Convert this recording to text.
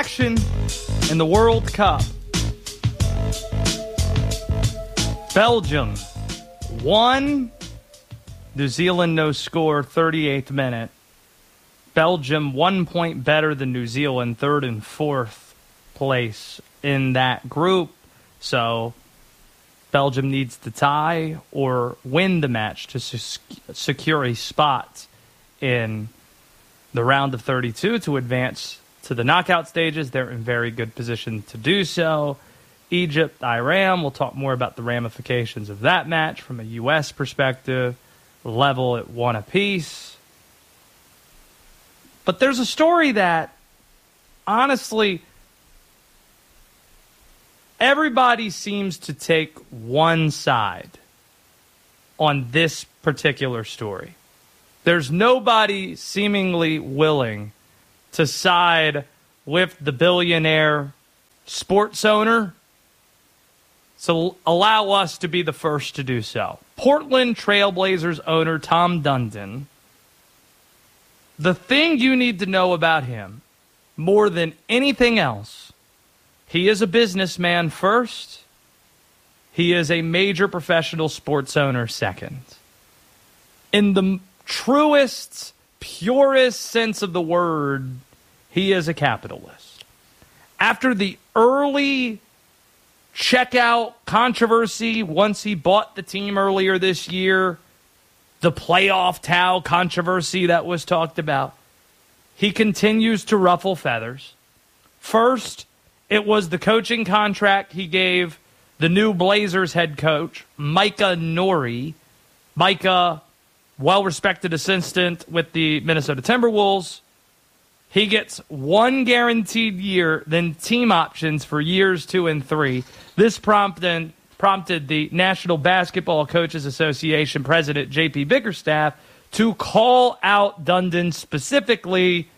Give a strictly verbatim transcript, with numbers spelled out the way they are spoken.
action in the World Cup. Belgium won. New Zealand no score, thirty-eighth minute. Belgium one point better than New Zealand, third and fourth place in that group. So Belgium needs to tie or win the match to sec- secure a spot in the round of thirty-two to advance to the knockout stages. They're in very good position to do so. Egypt, Iran, we'll talk more about the ramifications of that match from a U S perspective. Level at one apiece. But there's a story that, honestly, everybody seems to take one side on this particular story. There's nobody seemingly willing to side with the billionaire sports owner. So allow us to be the first to do so. Portland Trailblazers owner Tom Dundon. The thing you need to know about him, more than anything else, he is a businessman first. He is a major professional sports owner second. In the truest, purest sense of the word, he is a capitalist. After the early checkout controversy, once he bought the team earlier this year, the playoff towel controversy that was talked about, he continues to ruffle feathers. First, it was the coaching contract he gave the new Blazers head coach, Micah Nori. Micah, well-respected assistant with the Minnesota Timberwolves. He gets one guaranteed year, then team options for years two and three. This prompted, prompted the National Basketball Coaches Association president, J P Bickerstaff, to call out Dundon specifically